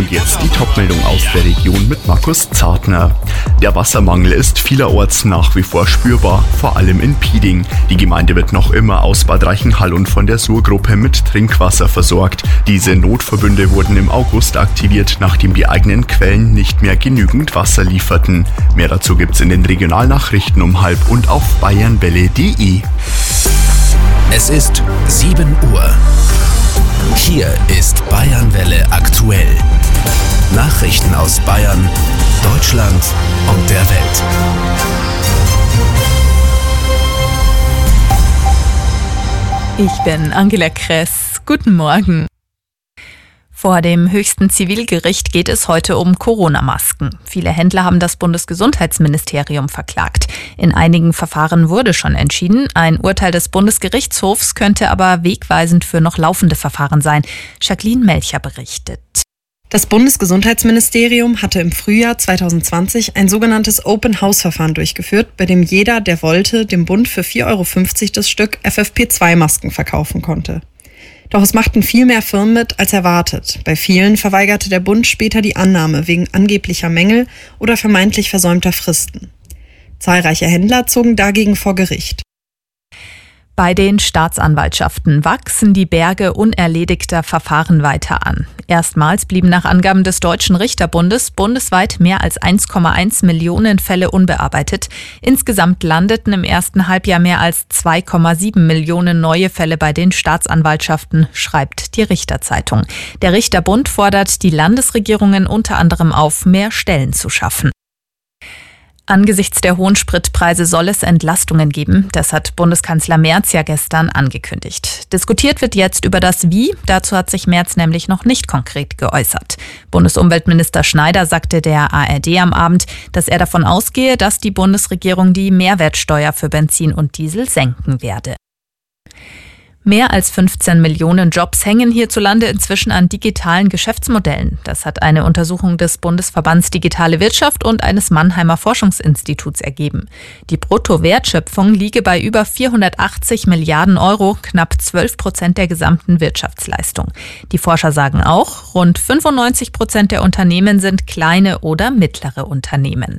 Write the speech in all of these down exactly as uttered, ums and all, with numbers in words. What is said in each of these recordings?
Und jetzt die Topmeldung aus der Region mit Markus Zartner. Der Wassermangel ist vielerorts nach wie vor spürbar, vor allem in Pieding. Die Gemeinde wird noch immer aus Bad Reichenhall und von der Surgruppe mit Trinkwasser versorgt. Diese Notverbünde wurden im August aktiviert, nachdem die eigenen Quellen nicht mehr genügend Wasser lieferten. Mehr dazu gibt's in den Regionalnachrichten um halb und auf bayernwelle punkt de. Es ist sieben Uhr. Hier ist Bayernwelle aktuell. Nachrichten aus Bayern, Deutschland und der Welt. Ich bin Angela Kress. Guten Morgen. Vor dem höchsten Zivilgericht geht es heute um Corona-Masken. Viele Händler haben das Bundesgesundheitsministerium verklagt. In einigen Verfahren wurde schon entschieden. Ein Urteil des Bundesgerichtshofs könnte aber wegweisend für noch laufende Verfahren sein. Jacqueline Melcher berichtet. Das Bundesgesundheitsministerium hatte im Frühjahr zwanzig zwanzig ein sogenanntes Open-House-Verfahren durchgeführt, bei dem jeder, der wollte, dem Bund für vier Euro fünfzig das Stück F F P zwei Masken verkaufen konnte. Doch es machten viel mehr Firmen mit als erwartet. Bei vielen verweigerte der Bund später die Annahme wegen angeblicher Mängel oder vermeintlich versäumter Fristen. Zahlreiche Händler zogen dagegen vor Gericht. Bei den Staatsanwaltschaften wachsen die Berge unerledigter Verfahren weiter an. Erstmals blieben nach Angaben des Deutschen Richterbundes bundesweit mehr als eins Komma eins Millionen Fälle unbearbeitet. Insgesamt landeten im ersten Halbjahr mehr als zwei Komma sieben Millionen neue Fälle bei den Staatsanwaltschaften, schreibt die Richterzeitung. Der Richterbund fordert die Landesregierungen unter anderem auf, mehr Stellen zu schaffen. Angesichts der hohen Spritpreise soll es Entlastungen geben. Das hat Bundeskanzler Merz ja gestern angekündigt. Diskutiert wird jetzt über das Wie. Dazu hat sich Merz nämlich noch nicht konkret geäußert. Bundesumweltminister Schneider sagte der A R D am Abend, dass er davon ausgehe, dass die Bundesregierung die Mehrwertsteuer für Benzin und Diesel senken werde. Mehr als fünfzehn Millionen Jobs hängen hierzulande inzwischen an digitalen Geschäftsmodellen. Das hat eine Untersuchung des Bundesverbands Digitale Wirtschaft und eines Mannheimer Forschungsinstituts ergeben. Die Bruttowertschöpfung liege bei über vierhundertachtzig Milliarden Euro, knapp zwölf Prozent der gesamten Wirtschaftsleistung. Die Forscher sagen auch, rund fünfundneunzig Prozent der Unternehmen sind kleine oder mittlere Unternehmen.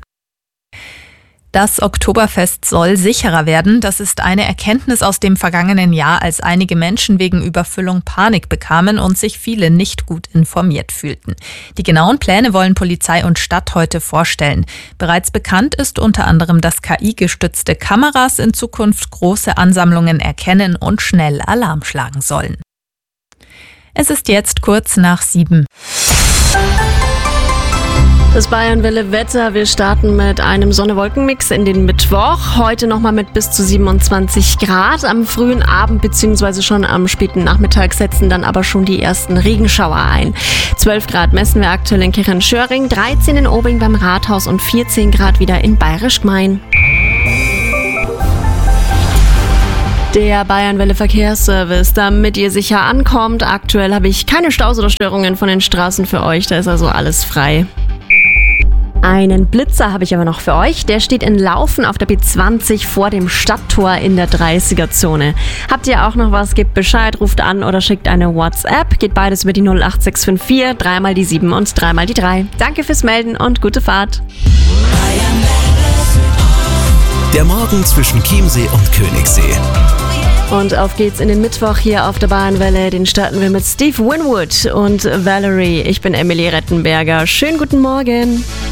Das Oktoberfest soll sicherer werden. Das ist eine Erkenntnis aus dem vergangenen Jahr, als einige Menschen wegen Überfüllung Panik bekamen und sich viele nicht gut informiert fühlten. Die genauen Pläne wollen Polizei und Stadt heute vorstellen. Bereits bekannt ist unter anderem, dass K I-gestützte Kameras in Zukunft große Ansammlungen erkennen und schnell Alarm schlagen sollen. Es ist jetzt kurz nach sieben. Das Bayernwelle Wetter. Wir starten mit einem Sonne-Wolken-Mix in den Mittwoch. Heute nochmal mit bis zu siebenundzwanzig Grad. Am frühen Abend bzw. schon am späten Nachmittag setzen dann aber schon die ersten Regenschauer ein. zwölf Grad messen wir aktuell in Kirchen-Schöring, dreizehn in Obing beim Rathaus und vierzehn Grad wieder in Bayerisch Gmein. Der Bayernwelle Verkehrsservice, damit ihr sicher ankommt. Aktuell habe ich keine Staus oder Störungen von den Straßen für euch. Da ist also alles frei. Einen Blitzer habe ich aber noch für euch. Der steht in Laufen auf der B zwanzig vor dem Stadttor in der dreißiger-Zone. Habt ihr auch noch was? Gebt Bescheid, ruft an oder schickt eine WhatsApp. Geht beides über die null acht sechs fünf vier, dreimal die sieben und dreimal die drei. Danke fürs Melden und gute Fahrt. Der Morgen zwischen Chiemsee und Königssee. Und auf geht's in den Mittwoch hier auf der Bayernwelle. Den starten wir mit Steve Winwood und Valerie. Ich bin Emily Rettenberger. Schönen guten Morgen.